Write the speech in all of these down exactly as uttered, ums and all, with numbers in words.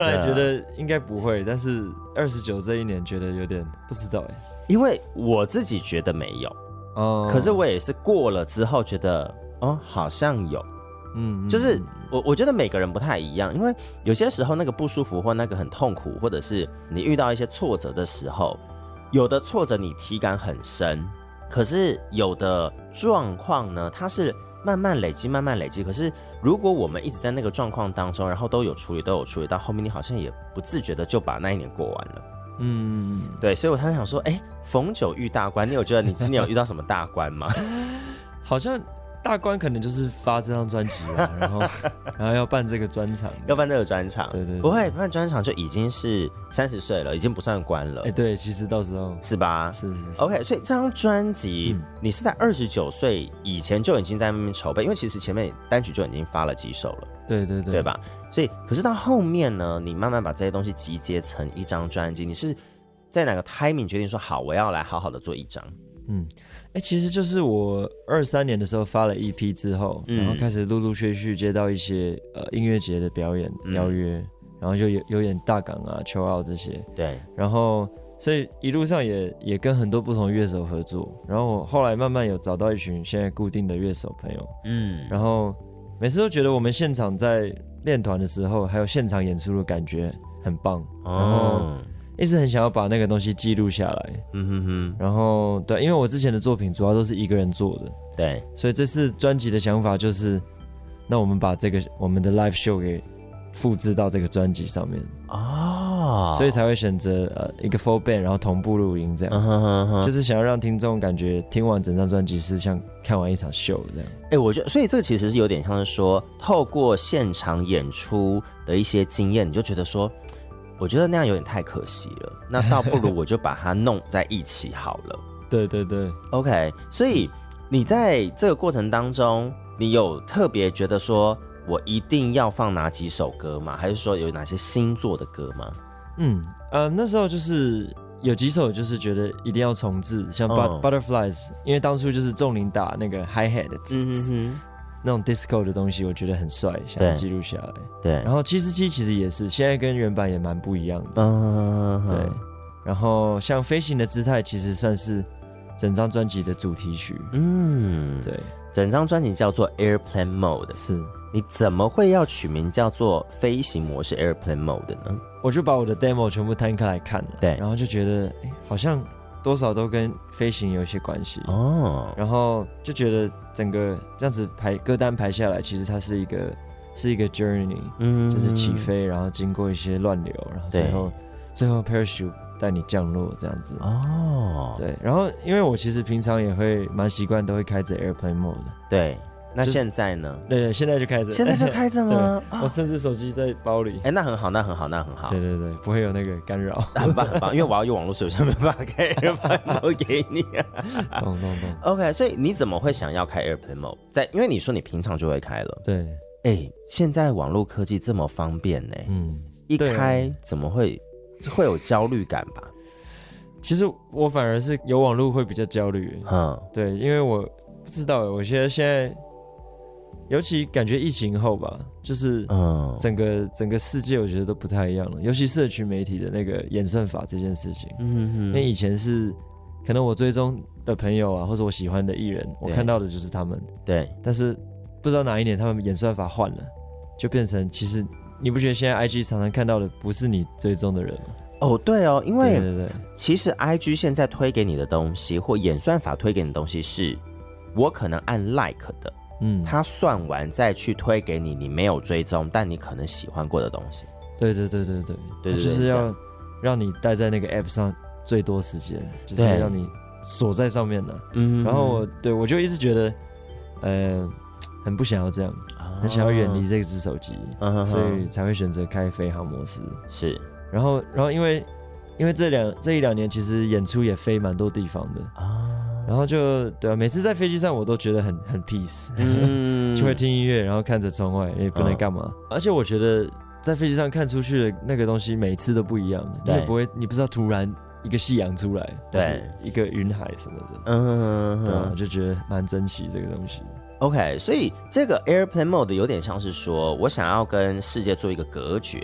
后来觉得应该不会，但是二十九这一年觉得有点不知道哎， 因为我自己觉得没有哦，可是我也是过了之后觉得哦好像有，嗯，就是我我觉得每个人不太一样，因为有些时候那个不舒服或那个很痛苦，或者是你遇到一些挫折的时候，有的挫折你体感很深，可是有的状况呢，它是慢慢累积慢慢累积，可是如果我们一直在那个状况当中，然后都有处理都有处理，到后面你好像也不自觉的就把那一年过完了。嗯，对，所以我常常想说，哎，逢九遇大关，你有觉得你今年有遇到什么大关吗？ 好像大关可能就是发这张专辑吧，然后然后要办这个专场， 要办这个专场， 对 对, 对， 不会办专场就已经是三十岁了，已经不算关了。 哎，对，其实到时候是吧？ 是是是。 OK， 所以这张专辑、嗯、你是在二十九岁以前就已经在那边筹备，因为其实前面单曲就已经发了几首了， 对对对， 对吧？所以可是到后面呢，你慢慢把这些东西集结成一张专辑，你是在哪个 timing 决定说好，我要来好好的做一张？ 嗯，哎、欸，其实就是我二三年的时候发了 E P 之后，嗯、然后开始陆陆续续接到一些呃音乐节的表演邀约，嗯、然后就有有演大港啊、秋奥这些， 对， 然后所以一路上也也跟很多不同乐手合作，然后我后来慢慢有找到一群现在固定的乐手朋友，嗯，然后每次都觉得我们现场在练团的时候，还有现场演出的感觉很棒，哦、然后一直很想要把那个东西记录下来，嗯哼哼，然后对，因为我之前的作品主要都是一个人做的， 对， 所以这次专辑的想法就是，那我们把这个我们的 live show 给复制到这个专辑上面哦，所以才会选择呃一个 full band， 然后同步录音这样，嗯哼哼哼，就是想要让听众感觉听完整张专辑是像看完一场秀这样。 哎、欸，我觉得，所以这个其实是有点像是说，透过现场演出的一些经验，你就觉得说。我觉得那样有点太可惜了，那倒不如我就把它弄在一起好了。 对对对 ，OK。所以你在这个过程当中，你有特别觉得说我一定要放哪几首歌吗？还是说有哪些新作的歌吗？ 嗯，呃，那时候就是有几首就是觉得一定要重置，像 But、嗯、Butterflies， 因为当初就是仲林打那个 Hi Hat 的滋滋、嗯、那种 disco 的东西，我觉得很帅，想要记录下来。 对， 然后七十七其实也是，现在跟原版也蛮不一样的。嗯，对。然后像飞行的姿态，其实算是整张专辑的主题曲。嗯，对。 整张专辑叫做 Airplane Mode， 是。 你怎么会要取名叫做飞行模式 Airplane Mode 呢？ 我就把我的 demo 全部摊开来看了， 对， 然后就觉得，哎，好像多少都跟飞行有一些关系哦。然后就觉得整个这样子排歌单排下来，其实它是一个是一个 journey， 嗯，就是起飞，然后经过一些乱流，然后最后最后 parachute 带你降落这样子哦。对，然后因为我其实平常也会蛮习惯，都会开着 airplane mode 的， 对。那现在呢？ 对对，现在就开着。 现在就开着吗？ 我甚至手机在包里。 哎、欸，那很好，那很好，那很好。 对对对，不会有那个干扰。 很棒很棒，因为我要用网络，所以我现在没办法开 Airplane Mode 给你、啊。 懂懂懂。 OK， 所以你怎么会想要开 Airplane Mode？ 在因为你说你平常就会开了。 对。 哎、欸，现在网络科技这么方便呢、欸，嗯，一开怎么会会有焦虑感吧？ 其实我反而是有网络会比较焦虑。嗯，对，因为我不知道，我觉得现在。尤其感觉疫情后吧，就是整个、嗯、整个世界我觉得都不太一样了，尤其社群媒体的那个演算法这件事情，嗯哼，因为以前是可能我追踪的朋友啊，或者我喜欢的艺人，我看到的就是他们， 对， 但是不知道哪一年他们演算法换了，就变成其实你不觉得现在 I G 常常看到的不是你追踪的人吗？ 哦，对哦，因为对对对， 其实 I G 现在推给你的东西或演算法推给你的东西是我可能按 like 的。嗯，他算完再去推给你，你没有追踪，但你可能喜欢过的东西。 对对对对对，对就是要让你待在那个 app 上最多时间，就是要让你锁在上面的。嗯，然后我对我就一直觉得，呃，很不想要这样，哦、很想要远离这只手机，嗯、所以才会选择开飞航模式。 是， 然后然后因为因为这两这一两年其实演出也飞蛮多地方的啊。哦然后就对啊，每次在飞机上我都觉得很很 peace，嗯、就会听音乐，然后看着窗外，也不能干嘛。嗯、而且我觉得在飞机上看出去的那个东西，每次都不一样，你也不会，你不知道突然一个夕阳出来，对，一个云海什么的，嗯，对啊，就觉得蛮珍惜这个东西。 OK， 所以这个 Airplane Mode 有点像是说我想要跟世界做一个隔绝。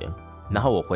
然后我回